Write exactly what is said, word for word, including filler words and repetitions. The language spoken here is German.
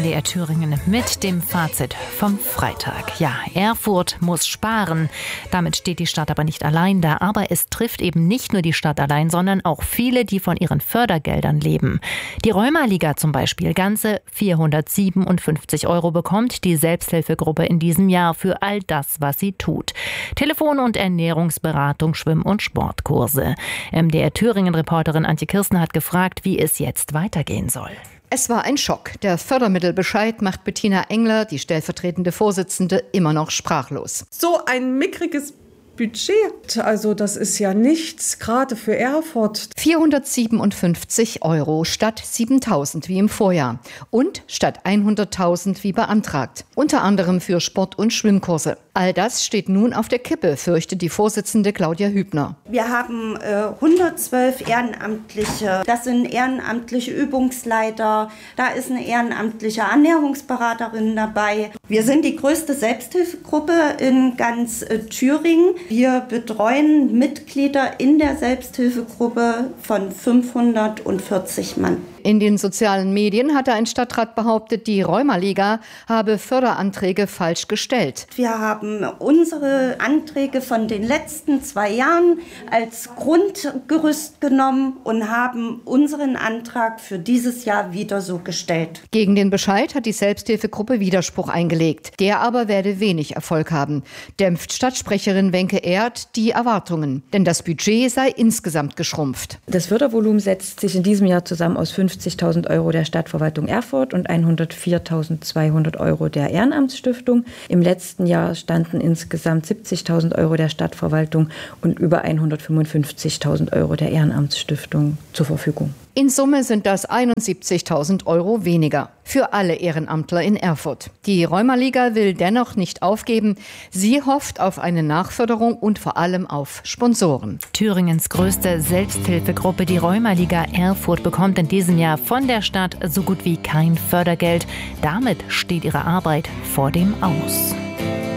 D R Thüringen mit dem Fazit vom Freitag. Ja, Erfurt muss sparen. Damit steht die Stadt aber nicht allein da. Aber es trifft eben nicht nur die Stadt allein, sondern auch viele, die von ihren Fördergeldern leben. Die Rheuma-Liga zum Beispiel ganze vierhundertsiebenundfünfzig Euro bekommt die Selbsthilfegruppe in diesem Jahr für all das, was sie tut. Telefon- und Ernährungsberatung, Schwimm- und Sportkurse. M D R Thüringen-Reporterin Antje Kirsten hat gefragt, wie es jetzt weitergehen soll. Es war ein Schock. Der Fördermittelbescheid macht Bettina Engler, die stellvertretende Vorsitzende, immer noch sprachlos. So ein mickriges Budget, also das ist ja nichts, gerade für Erfurt. vierhundertsiebenundfünfzig Euro statt siebentausend wie im Vorjahr und statt hunderttausend wie beantragt. Unter anderem für Sport- und Schwimmkurse. All das steht nun auf der Kippe, fürchtet die Vorsitzende Claudia Hübner. Wir haben äh, hundertzwölf Ehrenamtliche. Das sind ehrenamtliche Übungsleiter. Da ist eine ehrenamtliche Ernährungsberaterin dabei. Wir sind die größte Selbsthilfegruppe in ganz äh, Thüringen. Wir betreuen Mitglieder in der Selbsthilfegruppe von fünfhundertvierzig Mann. In den sozialen Medien hatte ein Stadtrat behauptet, die Rheuma-Liga habe Förderanträge falsch gestellt. Wir haben unsere Anträge von den letzten zwei Jahren als Grundgerüst genommen und haben unseren Antrag für dieses Jahr wieder so gestellt. Gegen den Bescheid hat die Selbsthilfegruppe Widerspruch eingelegt. Der aber werde wenig Erfolg haben, dämpft Stadtsprecherin Wenke Erd die Erwartungen. Denn das Budget sei insgesamt geschrumpft. Das Fördervolumen setzt sich in diesem Jahr zusammen aus fünfzigtausend Euro der Stadtverwaltung Erfurt und hundertviertausendzweihundert Euro der Ehrenamtsstiftung. Im letzten Jahr standen insgesamt siebzigtausend Euro der Stadtverwaltung und über hundertfünfundfünfzigtausend Euro der Ehrenamtsstiftung zur Verfügung. In Summe sind das einundsiebzigtausend Euro weniger für alle Ehrenamtler in Erfurt. Die Rheuma-Liga will dennoch nicht aufgeben. Sie hofft auf eine Nachförderung und vor allem auf Sponsoren. Thüringens größte Selbsthilfegruppe, die Rheuma-Liga Erfurt, bekommt in diesem Jahr von der Stadt so gut wie kein Fördergeld. Damit steht ihre Arbeit vor dem Aus.